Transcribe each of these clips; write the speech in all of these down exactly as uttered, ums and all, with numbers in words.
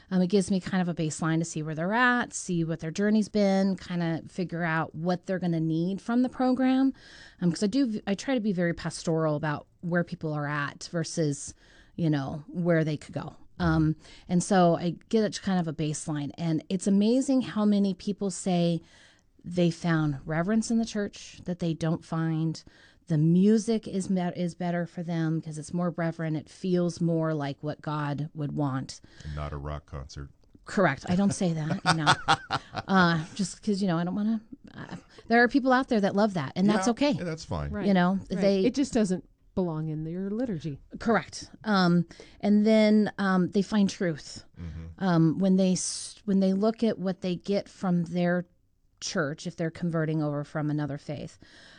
Um, it gives me kind of a baseline to see where they're at, see what their journey's been, kind of figure out what they're going to need from the program. Because um, I do, I try to be very pastoral about where people are at versus, you know, where they could go. Um, and so I get it kind of a baseline. And it's amazing how many people say they found reverence in the church that they don't find. The music is me- is better for them because it's more reverent. It feels more like what God would want. And not a rock concert. Correct. I don't say that, you know, uh, just because, you know, I don't want to. Uh, there are people out there that love that, and that's Yeah, okay. yeah, that's fine. Right. You know, Right. they It just doesn't belong in your liturgy. correct. Um, and then um, they find truth Mm-hmm. um, when they s- when they look at what they get from their church if they're converting over from another faith.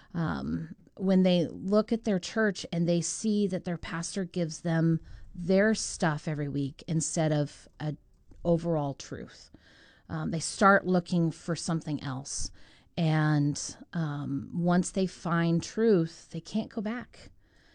Um, when they look at their church and they see that their pastor gives them their stuff every week instead of a overall truth, um, they start looking for something else. And um, once they find truth, they can't go back.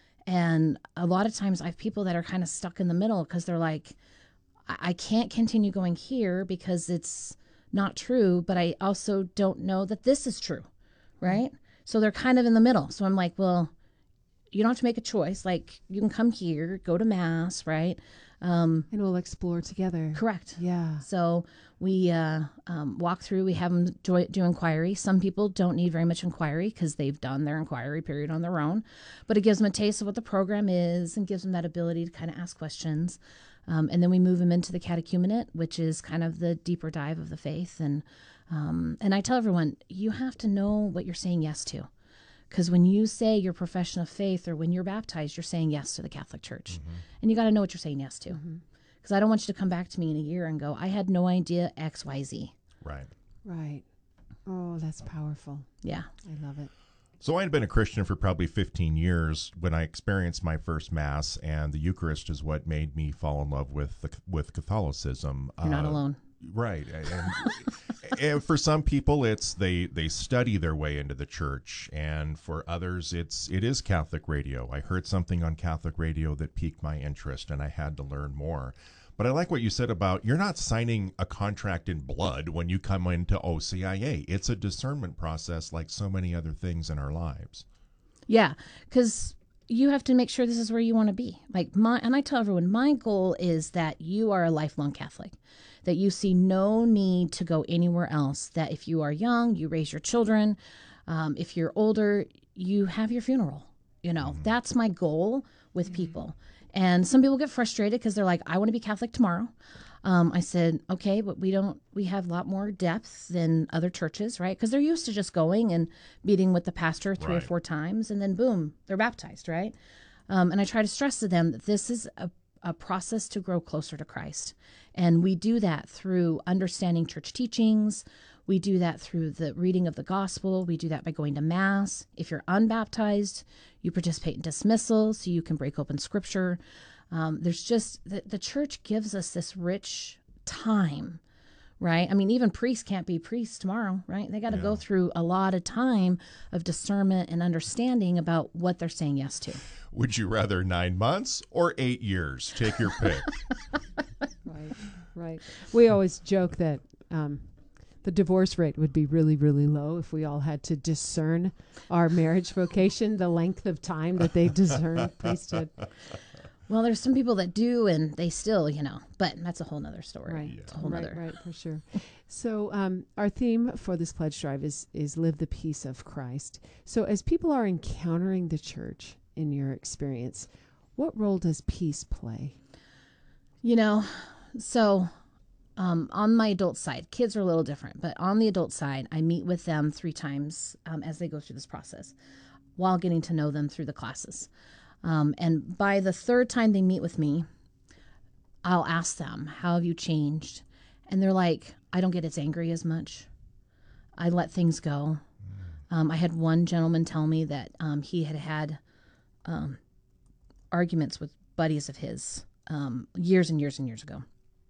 And a lot of times I have people that are kind of stuck in the middle because they're like, I-, I can't continue going here because it's not true, but I also don't know that this is true, right? So they're kind of in the middle. So I'm like, well, you don't have to make a choice. Like, you can come here, go to mass, right? Um, And we'll explore together. correct. Yeah. So we uh, um, walk through, we have them do, do inquiry. Some people don't need very much inquiry because they've done their inquiry period on their own, but it gives them a taste of what the program is and gives them that ability to kind of ask questions. Um, and then we move them into the catechumenate, which is kind of the deeper dive of the faith. And um, and I tell everyone, you have to know what you're saying yes to. Because when you say your profession of faith or when you're baptized, you're saying yes to the Catholic Church. Mm-hmm. And you got to know what you're saying yes to. Because I don't want you to come back to me in a year and go, I had no idea X, Y, Z. Right. Right. Oh, that's powerful. Yeah. I love it. So I had been a Christian for probably fifteen years when I experienced my first Mass, and the Eucharist is what made me fall in love with the, with Catholicism. You're not Uh, alone. Right. And, and for some people, it's they, they study their way into the church. And for others, it's it is Catholic radio. I heard something on Catholic radio that piqued my interest, and I had to learn more. But I like what you said about you're not signing a contract in blood when you come into O C I A. It's a discernment process like so many other things in our lives. Yeah. Because you have to make sure this is where you want to be. Like my, and I tell everyone, my goal is that you are a lifelong Catholic, that you see no need to go anywhere else, that if you are young, you raise your children. Um, if you're older, you have your funeral. You know, Mm-hmm. that's my goal with people. And some people get frustrated because they're like, I want to be Catholic tomorrow. Um, I said, okay, but we don't, we have a lot more depth than other churches, right? Because they're used to just going and meeting with the pastor three Right. or four times and then boom, they're baptized, right? Um, and I try to stress to them that this is a, a process to grow closer to Christ. And we do that through understanding church teachings. We do that through the reading of the gospel. We do that by going to mass. If you're unbaptized, you participate in dismissal so you can break open scripture. Um, there's just, the, the church gives us this rich time, right? I mean, even priests can't be priests tomorrow, right? They got to Yeah. go through a lot of time of discernment and understanding about what they're saying yes to. Would you rather nine months or eight years? Take your pick. Right. Right. We always joke that um, the divorce rate would be really, really low if we all had to discern our marriage vocation, the length of time that they discern priesthood. Well, there's some people that do and they still, you know, but that's a whole nother story. Right. It's a whole Right, nother. right, for sure. So um, our theme for this pledge drive is is live the peace of Christ. So as people are encountering the church in your experience, what role does peace play? You know, so um, on my adult side, kids are a little different, but on the adult side, I meet with them three times um, as they go through this process while getting to know them through the classes. Um, and by the third time they meet with me, I'll ask them, how have you changed? And they're like, I don't get as angry as much. I let things go. Um, I had one gentleman tell me that um, he had had um, arguments with buddies of his um, years and years and years ago.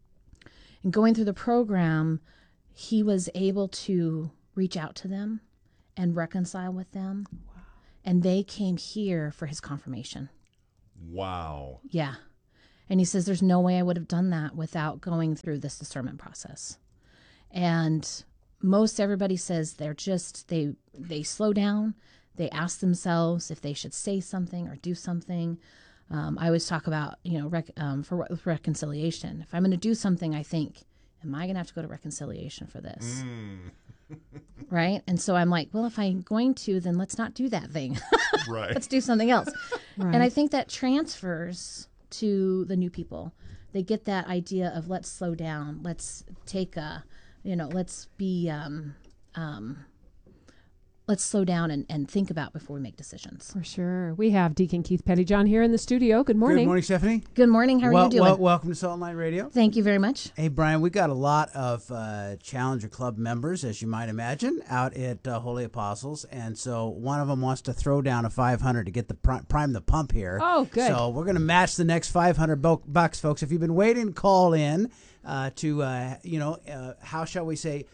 And going through the program, he was able to reach out to them and reconcile with them. And they came here for his confirmation. Wow. Yeah. And he says, there's no way I would have done that without going through this discernment process. And most everybody says they're just, they, they slow down. They ask themselves if they should say something or do something. Um, I always talk about, you know, rec- um, for with reconciliation. If I'm going to do something, I think, am I going to have to go to reconciliation for this? Mm. Right? And so I'm like, well, if I'm going to, then let's not do that thing. Right. Let's do something else. Right. And I think that transfers to the new people. They get that idea of let's slow down. Let's take a, you know, let's be, um, um, let's slow down and, and think about before we make decisions. For sure. We have Deacon Keith Pettyjohn here in the studio. Good morning. Good morning, Stephanie. Good morning. How are well, you doing? Well, welcome to Salt and Light Radio. Thank you very much. Hey, Brian, we got a lot of uh, Challenger Club members, as you might imagine, out at uh, Holy Apostles, and so one of them wants to throw down a five hundred to get the pri- prime the pump here. Oh, good. So we're going to match the next five hundred bo- bucks, folks. If you've been waiting to call in uh, to, uh, you know, uh, how shall we say,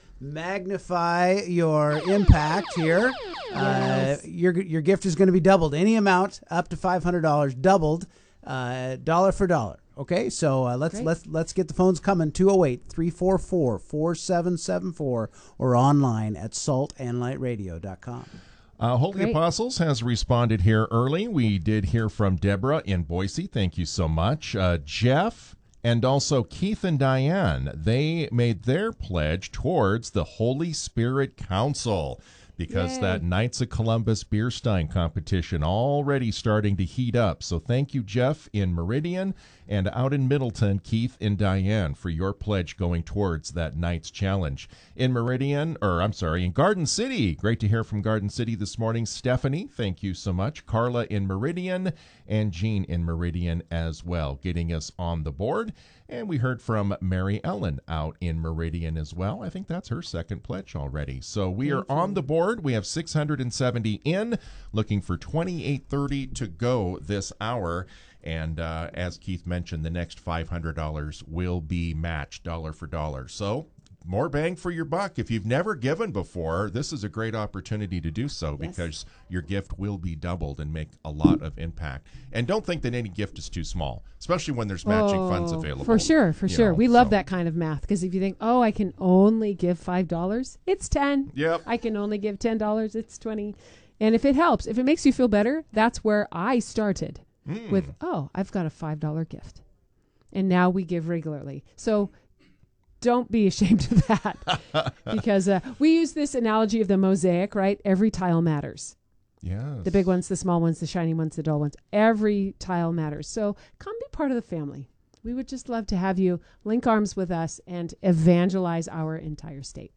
magnify your impact here. Yes. Uh, your your gift is going to be doubled. Any amount up to five hundred dollars, doubled, uh, dollar for dollar. Okay, so uh, let's Great. let's let's get the phones coming. two oh eight, three four four, four seven seven four or online at salt and light radio dot com. Uh, Holy Great. Apostles has responded here early. We did hear from Deborah in Boise. Thank you so much. Uh, Jeff and also Keith and Diane, they made their pledge towards the Holy Spirit Council because Yay. that Knights of Columbus beer stein competition already starting to heat up. So thank you, Jeff in Meridian, and out in Middleton, Keith and Diane, for your pledge going towards that Knights Challenge. In Meridian, or I'm sorry, in Garden City, great to hear from Garden City this morning. Stephanie, thank you so much. Carla in Meridian, and Jean in Meridian as well, getting us on the board. And we heard from Mary Ellen out in Meridian as well. I think that's her second pledge already. So we are on the board. We have six hundred seventy in, looking for twenty-eight thirty to go this hour. And uh, as Keith mentioned, the next five hundred dollars will be matched dollar for dollar. So more bang for your buck. If you've never given before, this is a great opportunity to do so Yes. because your gift will be doubled and make a lot of impact. And don't think that any gift is too small, especially when there's matching Oh, funds available. For sure, for you sure. know, We love so- that kind of math because if you think, oh, I can only give five dollars, it's ten. Yep. I can only give ten dollars, it's twenty. And if it helps, if it makes you feel better, that's where I started Mm. with, oh, I've got a five dollar gift. And now we give regularly. So don't be ashamed of that because uh, we use this analogy of the mosaic, right? Every tile matters. Yes. The big ones, the small ones, the shiny ones, the dull ones. Every tile matters. So come be part of the family. We would just love to have you link arms with us and evangelize our entire state.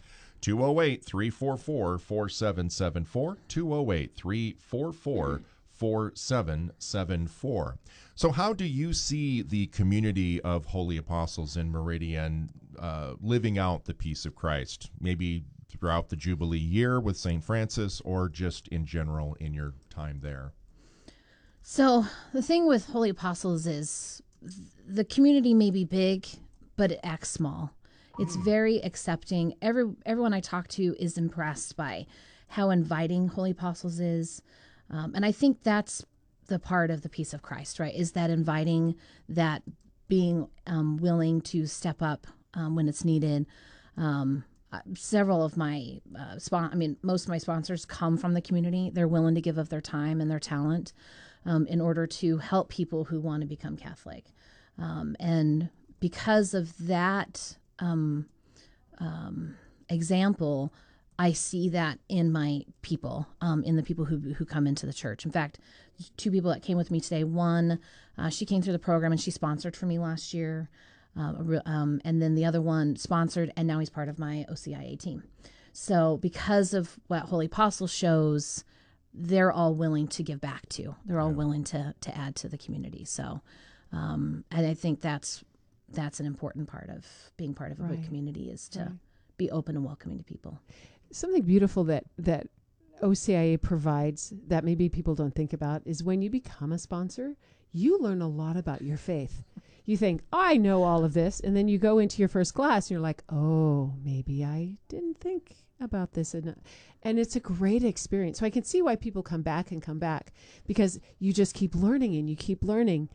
two oh eight, three four four, four seven seven four, two oh eight, three four four, four seven seven four. So how do you see the community of Holy Apostles in Meridian uh, living out the peace of Christ? Maybe throughout the Jubilee year with Saint Francis or just in general in your time there? So the thing with Holy Apostles is the community may be big, but it acts small. It's very accepting. Every everyone I talk to is impressed by how inviting Holy Apostles is. Um, and I think that's the part of the peace of Christ, right? Is that inviting, that being um, willing to step up um, when it's needed. Um, uh, several of my, uh, spon- I mean, most of my sponsors come from the community. They're willing to give of their time and their talent um, in order to help people who want to become Catholic. Um, and because of that um, um, example, I see that in my people, um, in the people who who come into the church. In fact, two people that came with me today. One, uh, she came through the program and she sponsored for me last year. Uh, um, and then the other one sponsored, and now he's part of my O C I A team. So because of what Holy Apostle shows, they're all willing to give back to. They're all Yeah. willing to to add to the community. So, um, and I think that's that's an important part of being part of a Right. good community is to Right. be open and welcoming to people. Something beautiful that that O C I A provides that maybe people don't think about is when you become a sponsor, you learn a lot about your faith. You think, I know all of this, and then you go into your first class and you're like, oh, maybe I didn't think about this. And, and it's a great experience. So I can see why people come back and come back because you just keep learning and you keep learning.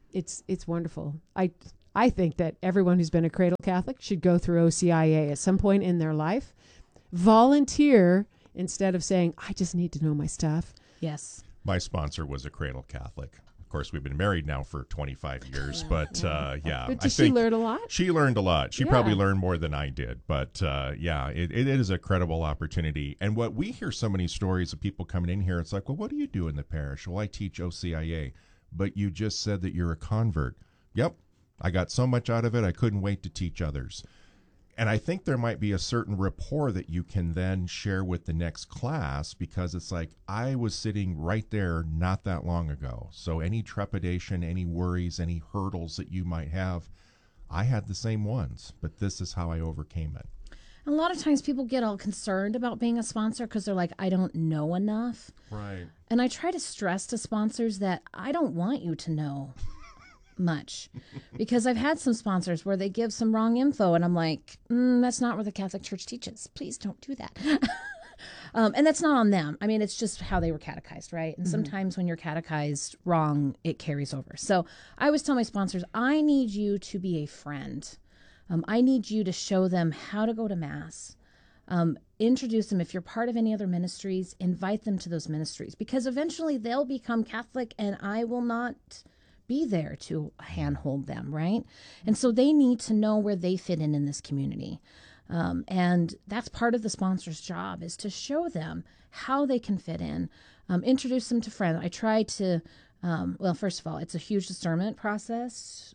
it's it's wonderful. I I think that everyone who's been a cradle Catholic should go through O C I A at some point in their life. Volunteer instead of saying, I just need to know my stuff. Yes. My sponsor was a cradle Catholic. Of course, we've been married now for twenty-five years, but uh, yeah. But I did she think learn a lot? She learned a lot. She Yeah. probably learned more than I did, but uh, yeah, it, it is a credible opportunity. And what we hear so many stories of people coming in here, it's like, well, what do you do in the parish? Well, I teach O C I A, but you just said that you're a convert. Yep, I got so much out of it, I couldn't wait to teach others. And I think there might be a certain rapport that you can then share with the next class, because it's like, I was sitting right there not that long ago. So any trepidation, any worries, any hurdles that you might have, I had the same ones, but this is how I overcame it. A lot of times people get all concerned about being a sponsor because they're like, I don't know enough. Right. And I try to stress to sponsors that I don't want you to know much, because I've had some sponsors where they give some wrong info and I'm like, mm, that's not what the Catholic Church teaches. Please don't do that. um, and that's not on them. I mean, it's just how they were catechized, right? And mm-hmm. sometimes when you're catechized wrong, it carries over. So I always tell my sponsors, I need you to be a friend. Um, I need you to show them how to go to Mass. Um, introduce them. If you're part of any other ministries, invite them to those ministries, because eventually they'll become Catholic and I will not be there to handhold them, right? And so they need to know where they fit in in this community. Um, and that's part of the sponsor's job, is to show them how they can fit in, um, introduce them to friends. I try to, um, well, first of all, it's a huge discernment process